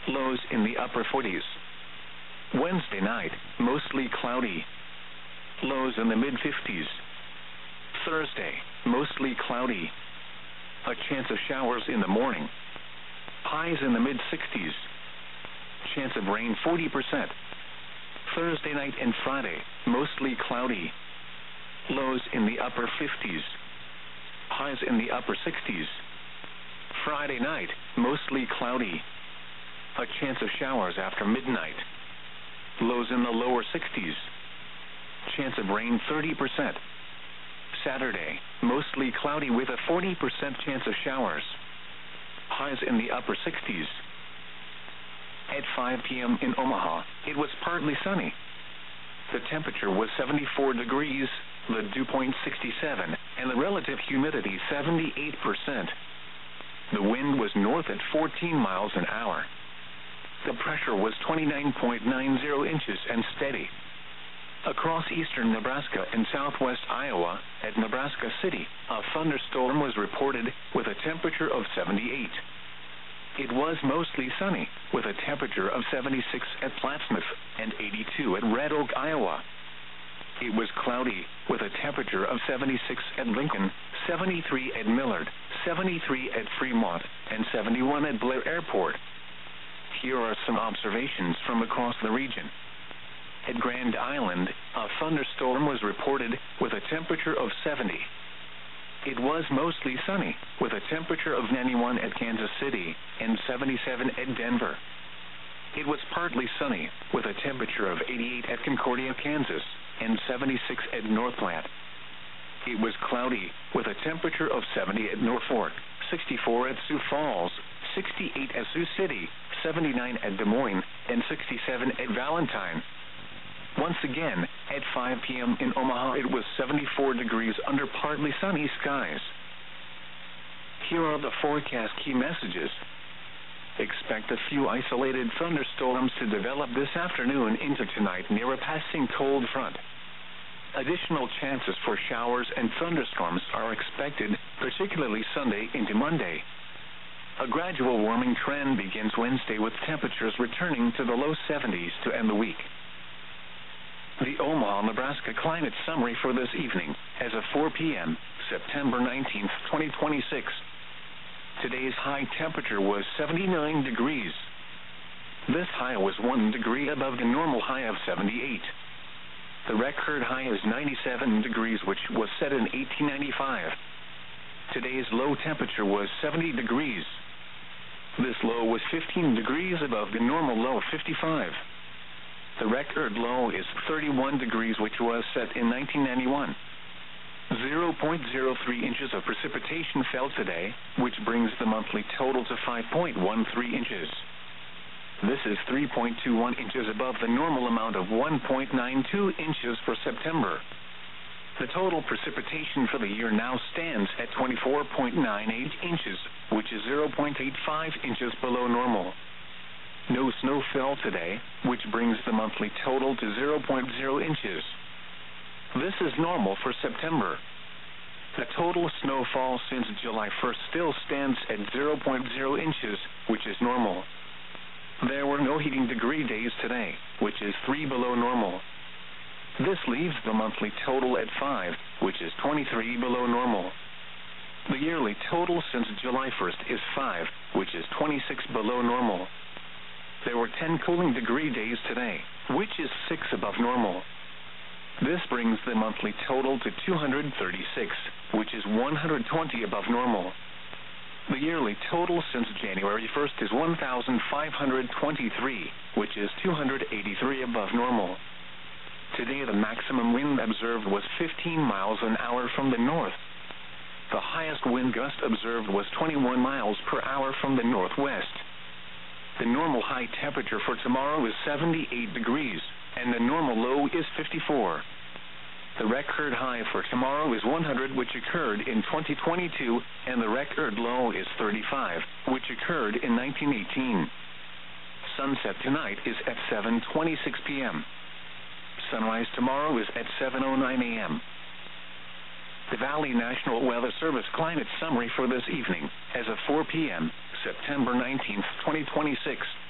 lows in the upper 40s. Wednesday night, mostly cloudy, lows in the mid-50s. Thursday, mostly cloudy, a chance of showers in the morning, highs in the mid-60s. Chance of rain 40%. Thursday night and Friday, mostly cloudy, lows in the upper 50s, highs in the upper 60s. Friday night, mostly cloudy, a chance of showers after midnight, lows in the lower 60s. Chance of rain 30%. Saturday, mostly cloudy with a 40% chance of showers, highs in the upper 60s. At 5 p.m. in Omaha, it was partly sunny. The temperature was 74 degrees, the dew point 67, and the relative humidity 78%. The wind was north at 14 miles an hour. The pressure was 29.90 inches and steady. Across eastern Nebraska and southwest Iowa, at Nebraska City, a thunderstorm was reported with a temperature of 78. It was mostly sunny, with a temperature of 76 at Plattsmouth and 82 at Red Oak, Iowa. It was cloudy, with a temperature of 76 at Lincoln, 73 at Millard, 73 at Fremont, and 71 at Blair Airport. Here are some observations from across the region. At Grand Island, a thunderstorm was reported with a temperature of 70. It was mostly sunny, with a temperature of 91 at Kansas City and 77 at Denver. It was partly sunny, with a temperature of 88 at Concordia, Kansas, and 76 at North Platte. It was cloudy, with a temperature of 70 at Norfolk, 64 at Sioux Falls, 68 at Sioux City, 79 at Des Moines, and 67 at Valentine. Once again, at 5 p.m. in Omaha, it was 74 degrees under partly sunny skies. Here are the forecast key messages. Expect a few isolated thunderstorms to develop this afternoon into tonight near a passing cold front. Additional chances for showers and thunderstorms are expected, particularly Sunday into Monday. A gradual warming trend begins Wednesday with temperatures returning to the low 70s to end the week. The Omaha, Nebraska climate summary for this evening, as of 4 p.m., September 19th, 2026. Today's high temperature was 79 degrees. This high was 1 degree above the normal high of 78. The record high is 97 degrees, which was set in 1895. Today's low temperature was 70 degrees. This low was 15 degrees above the normal low of 55. The record low is 31 degrees, which was set in 1991. 0.03 inches of precipitation fell today, which brings the monthly total to 5.13 inches. This is 3.21 inches above the normal amount of 1.92 inches for September. The total precipitation for the year now stands at 24.98 inches, which is 0.85 inches below normal. No snow fell today, which brings the monthly total to 0.0 inches. This is normal for September. The total snowfall since July 1st still stands at 0.0 inches, which is normal. There were no heating degree days today, which is 3 below normal. This leaves the monthly total at 5, which is 23 below normal. The yearly total since July 1st is 5, which is 26 below normal. There were 10 cooling degree days today, which is 6 above normal. This brings the monthly total to 236, which is 120 above normal. The yearly total since January 1st is 1,523, which is 283 above normal. Today the maximum wind observed was 15 miles an hour from the north. The highest wind gust observed was 21 miles per hour from the northwest. The normal high temperature for tomorrow is 78 degrees, and the normal low is 54. The record high for tomorrow is 100, which occurred in 2022, and the record low is 35, which occurred in 1918. Sunset tonight is at 7:26 p.m. Sunrise tomorrow is at 7:09 a.m. The Valley National Weather Service climate summary for this evening, as of 4 p.m., September 19th, 2026.